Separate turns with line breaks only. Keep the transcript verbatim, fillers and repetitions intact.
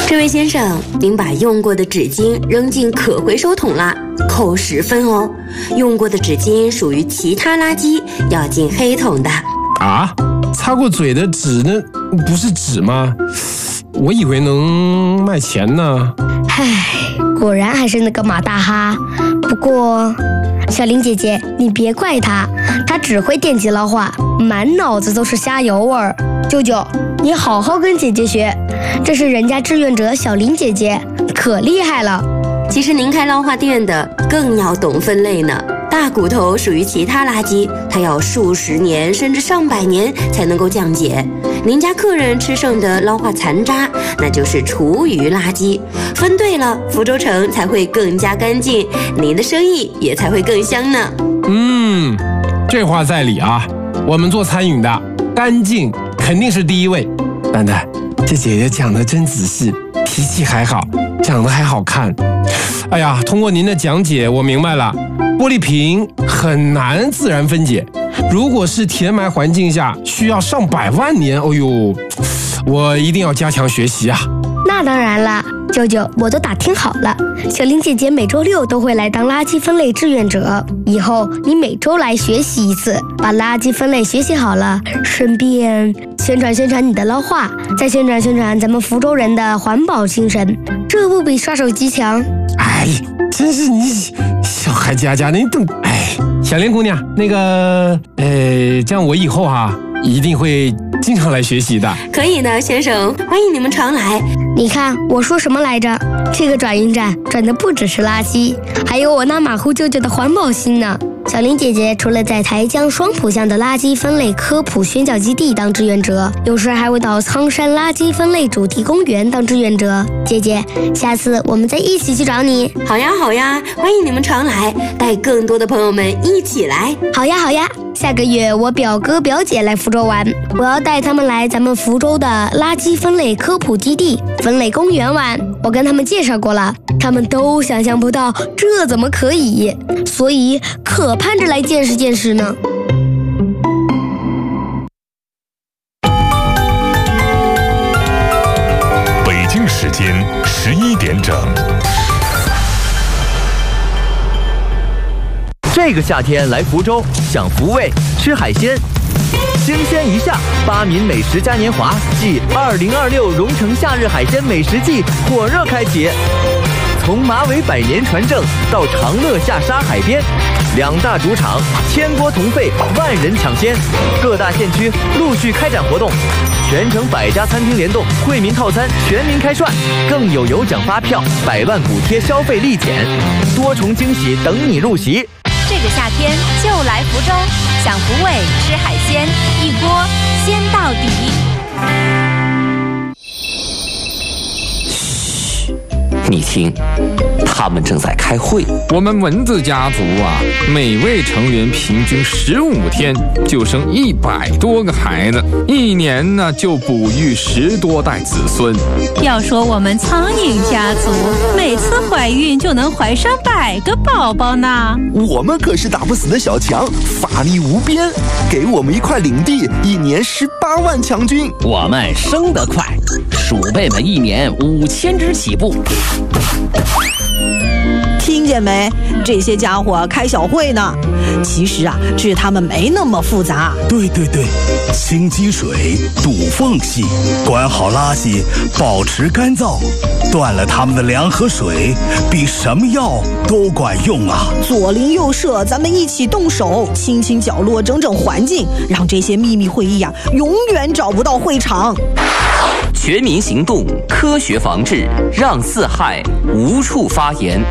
这位先生，您把用过的纸巾扔进可回收桶啦，扣十分哦。用过的纸巾属于其他垃圾，要进黑桶的。
啊，擦过嘴的纸呢？不是纸吗？我以为能卖钱呢。
唉，果然还是那个马大哈。不过，小林姐姐，你别怪他，他只会电击捞化，满脑子都是虾油味儿。舅舅，你好好跟姐姐学，这是人家志愿者小林姐姐，可厉害了。
其实您开捞化店的更要懂分类呢。大骨头属于其他垃圾，它要数十年甚至上百年才能够降解。您家客人吃剩的捞化残渣，那就是厨余垃圾。分对了，福州城才会更加干净，您的生意也才会更香呢。
嗯，这话在理啊。我们做餐饮的，干净肯定是第一位。蛋蛋，这姐姐讲的真仔细，脾气还好，长得还好看。哎呀，通过您的讲解，我明白了，玻璃瓶很难自然分解，如果是填埋环境下，需要上百万年。哎呦，我一定要加强学习啊！
那当然了，舅舅，我都打听好了，小林姐姐每周六都会来当垃圾分类志愿者，以后你每周来学习一次，把垃圾分类学习好了，顺便宣传宣传你的捞化，再宣传宣传咱们福州人的环保精神，这不比刷手机强？
哎，真是你小孩家家的，你等哎，小林姑娘，那个呃，这样我以后哈、啊、一定会经常来学习的。
可以的，先生，欢迎你们常来。
你看我说什么来着？这个转运站转的不只是垃圾，还有我那马虎舅舅的环保心呢。小林姐姐除了在台江双浦乡的垃圾分类科普宣教基地当志愿者，有时还会到苍山垃圾分类主题公园当志愿者。姐姐，下次我们再一起去找你。
好呀好呀，欢迎你们常来，带更多的朋友们一起来。
好呀好呀，下个月我表哥表姐来福州玩，我要带他们来咱们福州的垃圾分类科普基地、分类公园玩。我跟他们介绍过了，他们都想象不到这怎么可以，所以可盼着来见识见识呢。
北京时间十一点整。
这个夏天来福州，享福味，吃海鲜，新鲜一下！八民美食嘉年华暨二零二六蓉城夏日海鲜美食季火热开启。从马尾百年传承到长乐下沙海边，两大主场千锅同沸，万人抢先。各大县区陆续开展活动，全城百家餐厅联动，惠民套餐全民开涮，更有有奖发票、百万补贴消费立减，多重惊喜等你入席。
这个夏天就来福州，享福味，吃海鲜，一锅鲜到底。
你听，他们正在开会。
我们蚊子家族啊，每位成员平均十五天就生一百多个孩子，一年呢就哺育十多代子孙。
要说我们苍蝇家族，每次怀孕就能怀上百个宝宝呢。
我们可是打不死的小强，法力无边，给我们一块领地，一年十八万强军。
我们生得快，鼠辈们一年五千只起步。
听见没？这些家伙开小会呢。其实啊，治他们没那么复杂。
对对对，清积水，堵缝隙，管好垃圾，保持干燥，断了他们的粮和水，比什么药都管用啊！
左邻右舍，咱们一起动手，清清角落，整整环境，让这些秘密会议啊，永远找不到会场。
全民行动，科学防治，让四害无处发言。